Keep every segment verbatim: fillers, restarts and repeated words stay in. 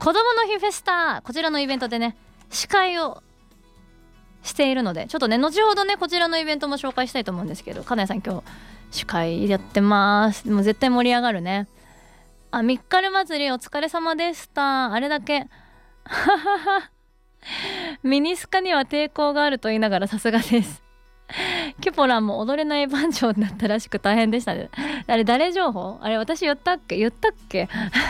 子どもの日フェスタ、こちらのイベントでね司会をしているので、ちょっとね後ほどねこちらのイベントも紹介したいと思うんですけど、金谷さん今日司会やってます。もう絶対盛り上がるね。あ、ミッカル祭りお疲れ様でした。あれだけミニスカには抵抗があると言いながらさすがです。キュポランも踊れない番長になったらしく大変でしたね。あれ誰情報？あれ私言ったっけ言ったっけ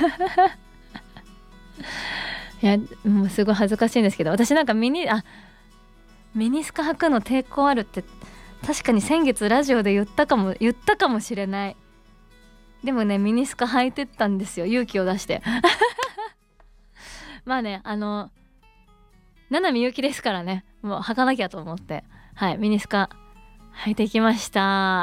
いやもうすごい恥ずかしいんですけど、私なんかミニあミニスカ履くの抵抗あるって確かに先月ラジオで言ったかも言ったかもしれない。でもねミニスカ履いてったんですよ、勇気を出してまあね、あの七海ゆうきですからね、もう履かなきゃと思ってはいミニスカ履いてきました。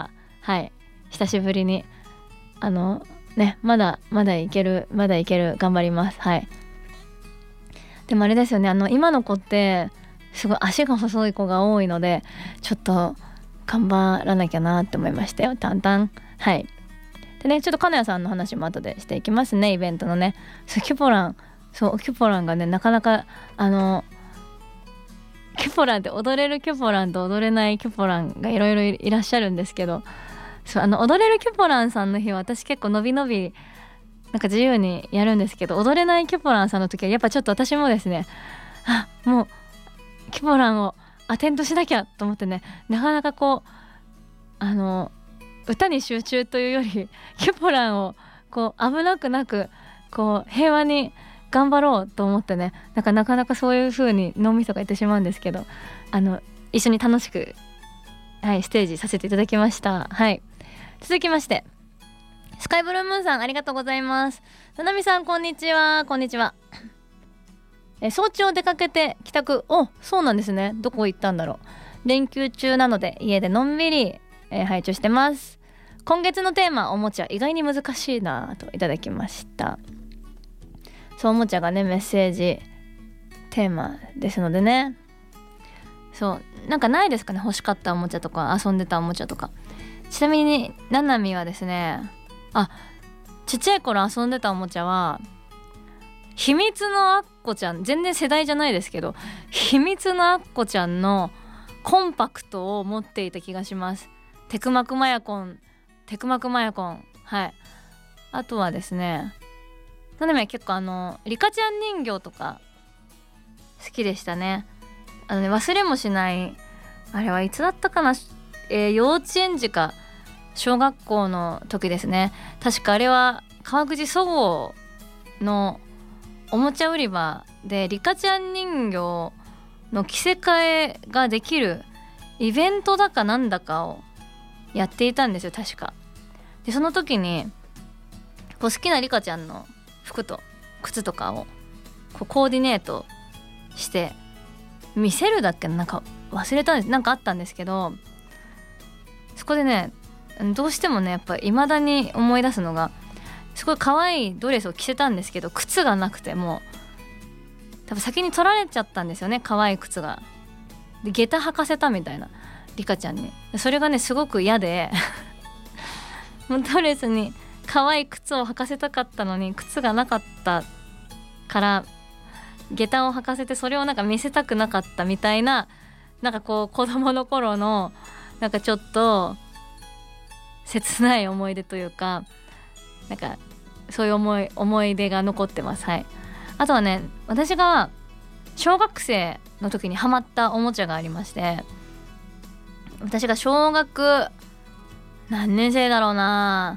はい久しぶりにあのねまだまだいけるまだいける頑張ります。はいでもあれですよね、あの今の子ってすごい足が細い子が多いのでちょっと頑張らなきゃなって思いましたよ。タンタン。はいでねちょっと金谷さんの話も後でしていきますね、イベントのね。そうキュポランそうキュポランがねなかなかあのキュポランって踊れるキュポランと踊れないキュポランがいろいろいらっしゃるんですけど、そうあの踊れるキュポランさんの日は私結構のびのびなんか自由にやるんですけど、踊れないキュポランさんの時はやっぱちょっと私もですねあもうキュポランをアテンドしなきゃと思ってね、なかなかこうあの歌に集中というよりキュポランをこう危なくなくこう平和に頑張ろうと思ってね、なんかなかなかそういう風に脳みそが言ってしまうんですけど、あの一緒に楽しく、はい、ステージさせていただきました。はい、続きましてスカイブルームーンさんありがとうございます。ななみさんこんにちは。こんにちは。え早朝出かけて帰宅、おそうなんですね、どこ行ったんだろう。連休中なので家でのんびり、えー、拝聴してます。今月のテーマおもちゃ意外に難しいなといただきました。そうおもちゃがねメッセージテーマですのでね、そうなんかないですかね、欲しかったおもちゃとか遊んでたおもちゃとか。ちなみにななみはですね、あちっちゃい頃遊んでたおもちゃは秘密のアッコちゃん、全然世代じゃないですけど秘密のアッコちゃんのコンパクトを持っていた気がします。テクマクマヤコンテクマクマヤコンはい。あとはですねななみは結構あのリカちゃん人形とか好きでしたね。あのね忘れもしない、あれはいつだったかな、えー、幼稚園児か小学校の時ですね。確かあれは川口そごうのおもちゃ売り場でリカちゃん人形の着せ替えができるイベントだかなんだかをやっていたんですよ確か。でその時にこう好きなリカちゃんの服と靴とかをこうコーディネートして見せるだっけなんか忘れたんです、なんかあったんですけど、そこでねどうしてもねやっぱ未だに思い出すのが、すごい可愛いドレスを着せたんですけど靴がなくて、もう多分先に取られちゃったんですよね可愛い靴が。で下駄履かせたみたいなリカちゃんに、それがねすごく嫌でもうドレスに可愛い靴を履かせたかったのに靴がなかったから下駄を履かせて、それをなんか見せたくなかったみたいな、なんかこう子供の頃のなんかちょっと切ない思い出というか、なんかそういう思い思い出が残ってます。はい。あとはね私が小学生の時にハマったおもちゃがありまして、私が小学何年生だろうな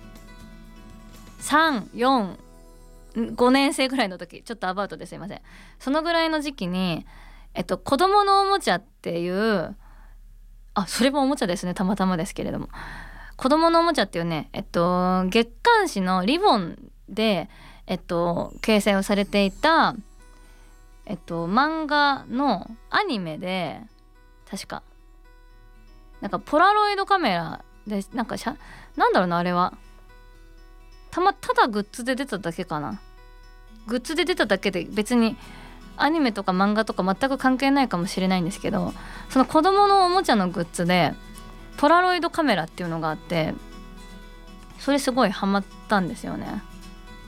さん、よん、ごねん生ぐらいの時、ちょっとアバウトですいません、そのぐらいの時期にえっと子供のおもちゃっていう、あそれもおもちゃですねたまたまですけれども、子供のおもちゃっていうねえっと月刊誌のリボンでえっと掲載をされていたえっと漫画のアニメで、確かなんかポラロイドカメラでなんかしゃなんだろうなあれはたまただグッズで出ただけかな、グッズで出ただけで別にアニメとか漫画とか全く関係ないかもしれないんですけど、その子供のおもちゃのグッズでポラロイドカメラっていうのがあって、それすごいハマったんですよね。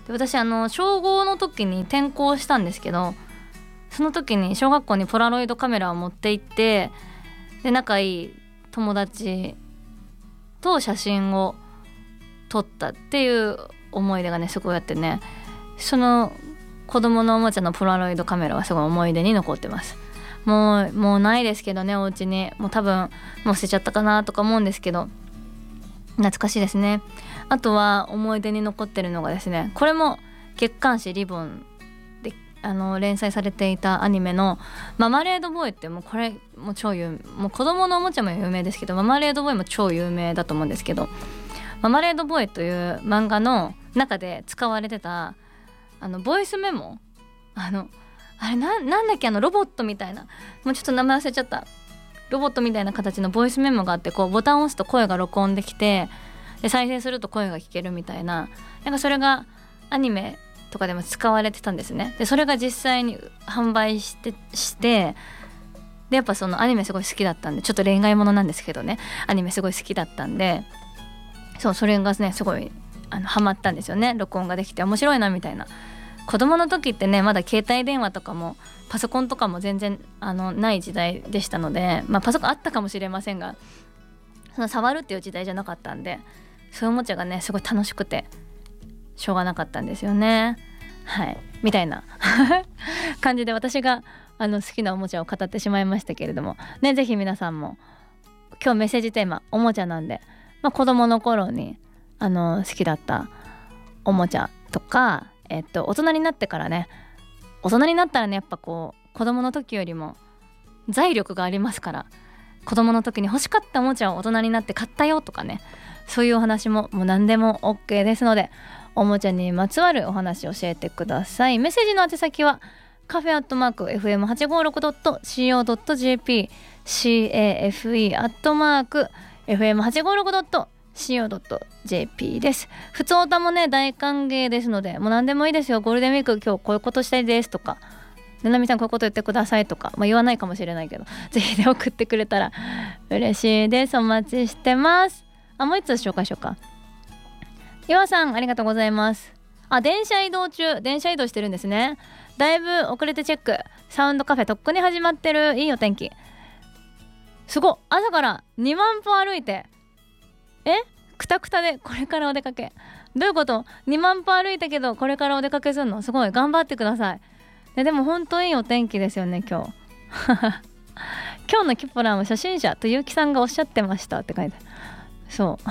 で私あの小ごの時に転校したんですけど、その時に小学校にポラロイドカメラを持って行って、で仲いい友達と写真を撮ったっていう思い出がねすごいあってね、その子供のおもちゃのポラロイドカメラはすごい思い出に残ってます。もうもうないですけどね、お家にもう多分もう捨てちゃったかなとか思うんですけど、懐かしいですね。あとは思い出に残ってるのがですね、これも月刊誌リボンであの連載されていたアニメのママレードボーイって、もうこれもう超有名、もう子供のおもちゃも有名ですけどママレードボーイも超有名だと思うんですけど、ママレードボーイという漫画の中で使われてたあのボイスメモ、あのあれ な, なんだっけあのロボットみたいな、もうちょっと名前忘れちゃった、ロボットみたいな形のボイスメモがあって、こうボタンを押すと声が録音できて、で再生すると声が聞けるみたいな、なんかそれがアニメとかでも使われてたんですね。でそれが実際に販売してしてでやっぱそのアニメすごい好きだったんで、ちょっと恋愛ものなんですけどね、アニメすごい好きだったんで、そうそれがねすごいあのハマったんですよね。録音ができて面白いなみたいな。子供の時ってねまだ携帯電話とかもパソコンとかも全然あのない時代でしたので、まあパソコンあったかもしれませんが、その触るっていう時代じゃなかったんで、そういうおもちゃがねすごい楽しくてしょうがなかったんですよね。はいみたいな感じで私があの好きなおもちゃを語ってしまいましたけれどもね、ぜひ皆さんも今日メッセージテーマおもちゃなんで、まあ、子供の頃にあの好きだったおもちゃとか、えっと大人になってからね、大人になったらねやっぱこう子供の時よりも財力がありますから、子供の時に欲しかったおもちゃを大人になって買ったよとかね、そういうお話ももう何でも OK ですので、おもちゃにまつわるお話教えてください。メッセージの宛先はカフェアットマーク エフエムはちごろくドットシーオードットジェーピー カフェ アットマーク エフエムはちごろくドットシーオードットジェーピー です。普通歌もね大歓迎ですので、もう何でもいいですよ。ゴールデンウィーク今日こういうことしたいですとか、ななみさんこういうこと言ってくださいとか、まあ、言わないかもしれないけどぜひね送ってくれたら嬉しいです。お待ちしてます。あ、もう一つ紹介しようか。岩さんありがとうございます。あ、電車移動中、電車移動してるんですね。だいぶ遅れてチェック。サウンドカフェとっくに始まってる。いいお天気。すごっ、朝からにまん歩歩いて、えくたくたでこれからお出かけ。どういうこと？にまん歩歩いたけどこれからお出かけするの？すごい頑張ってください。で, でも本当いいお天気ですよね今日今日のキポランは初心者とゆうきさんがおっしゃってましたって書いてある。そう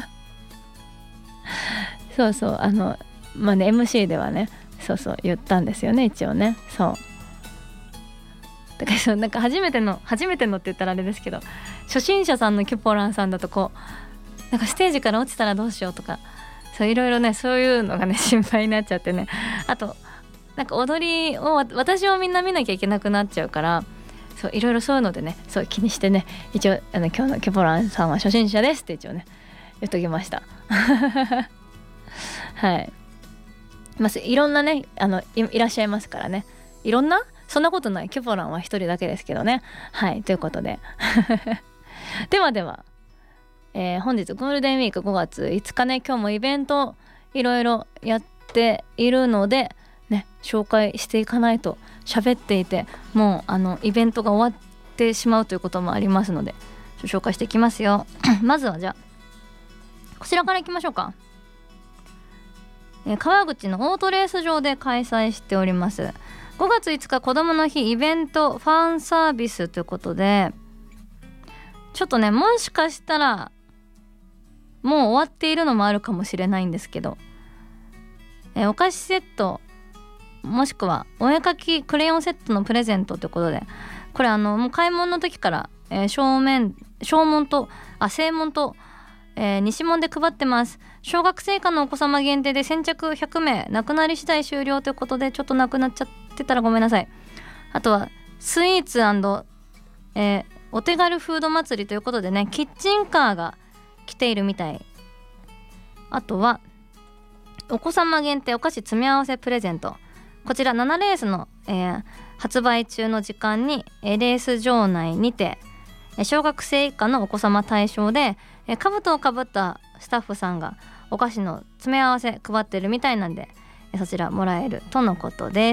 そうそうあのまあね エムシー ではねそうそう言ったんですよね一応ね。そうだからそうなんか初めての初めてのって言ったらあれですけど、初心者さんのキュポランさんだとこうなんかステージから落ちたらどうしようとか、そういろいろねそういうのがね心配になっちゃってね、あとなんか踊りを私をみんな見なきゃいけなくなっちゃうから、そういろいろそういうのでねそう気にしてね、一応あの今日のキュポランさんは初心者ですって一応ね言っときましたはい、まあ、いろんなねあの い, いらっしゃいますからね。いろんなそんなことない、キュポランは一人だけですけどね。はいということでではでは、えー、本日ゴールデンウィークごがついつかね、今日もイベントいろいろやっているのでね、紹介していかないと喋っていてもうあのイベントが終わってしまうということもありますので紹介していきますよまずはじゃあこちらからいきましょうか。え川口のオートレース場で開催しておりますごがついつか子どもの日イベントファンサービスということで、ちょっとねもしかしたらもう終わっているのもあるかもしれないんですけど、えお菓子セットもしくはお絵かきクレヨンセットのプレゼントということで、これあのもう買い物の時から、えー、正面正門とあ正門と、えー、西門で配ってます。小学生以下のお子様限定で先着ひゃくめい、なくなり次第終了ということで、ちょっとなくなっちゃってたらごめんなさい。あとはスイーツ&、えー、お手軽フード祭りということでね、キッチンカーが来ているみたい。あとはお子様限定お菓子詰め合わせプレゼント、こちらななレースの、えー、発売中の時間に、えー、レース場内にて、えー、小学生以下のお子様対象で、えー、兜をかぶったスタッフさんがお菓子の詰め合わせ配ってるみたいなんで、 そちらもらえるとのことです。